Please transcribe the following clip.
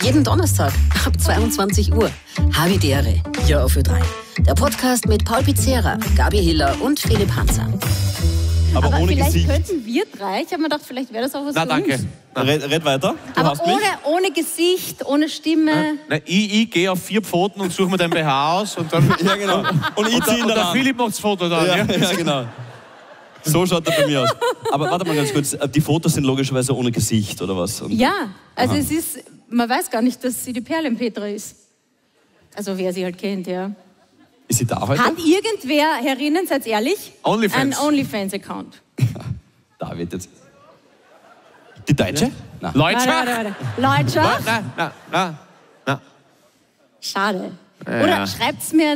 Jeden Donnerstag ab 22 Uhr. Havidere, hier auf Ö3. Der Podcast mit Paul Pizzera, Gabi Hiller und Philipp Hanser. Aber ohne vielleicht Gesicht. könnten wir drei, ich habe mir gedacht, vielleicht wäre das auch was Na, für danke. uns. Red weiter. Du Aber hast mich. ohne Gesicht, ohne Stimme. Na, ich gehe auf 4 Pfoten und suche mir den BH aus und dann. Ja, genau. Und ich ziehe ihn und dann der an. Philipp macht das Foto dann. Ja, Ja. ja, genau. So schaut er bei mir aus. Aber warte mal ganz kurz. Die Fotos sind logischerweise ohne Gesicht, oder was? Und Ja, also es ist, man weiß gar nicht, dass sie die Perlenpetra ist. Also wer sie halt kennt, ja. ist sie da heute? Hat irgendwer herinnen, seid ehrlich, OnlyFans. einen OnlyFans-Account? Da wird jetzt. Die Deutsche? Nein. Leute. Leute, Na. schade. Ja. Oder schreibt's mir